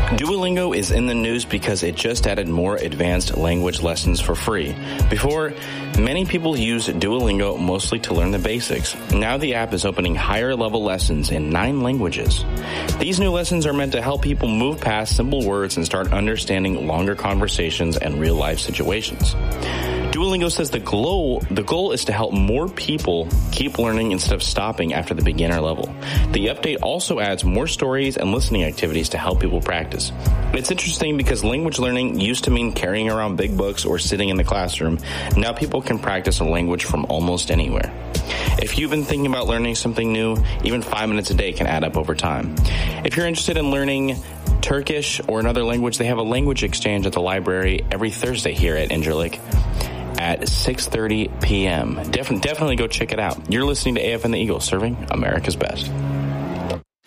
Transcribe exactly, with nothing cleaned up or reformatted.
Duolingo is in the news because it just added more advanced language lessons for free. Before, many people used Duolingo mostly to learn the basics. Now the app is opening higher level lessons in nine languages. These new lessons are meant to help people move past simple words and start understanding longer conversations and real life situations. Duolingo says the goal, the goal is to help more people keep learning instead of stopping after the beginner level. The update also adds more stories and listening activities to help people practice. It's interesting because language learning used to mean carrying around big books or sitting in the classroom. Now people can practice a language from almost anywhere. If you've been thinking about learning something new, even five minutes a day can add up over time. If you're interested in learning Turkish or another language, they have a language exchange at the library every Thursday here at Incirlik at six thirty p.m. Def- definitely go check it out. You're listening to A F N The Eagle, serving America's best.